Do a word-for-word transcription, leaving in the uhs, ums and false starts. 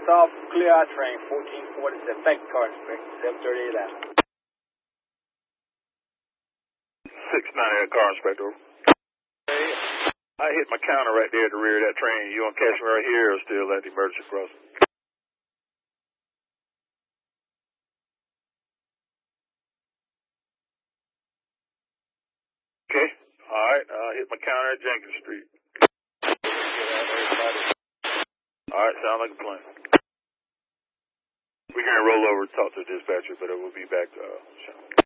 off, clear our train, fourteen forty-seven. Thank you, Car Inspector, seven thirty-eight out. six ninety, Car Inspector. Hey, I hit my counter right there at the rear of that train. You want to catch me right here or still at the emergency crossing? Okay. All right. Uh, hit my counter at Jenkins Street. All right. Sound like a plan. We're going to roll over and talk to the dispatcher, but it will be back. Uh,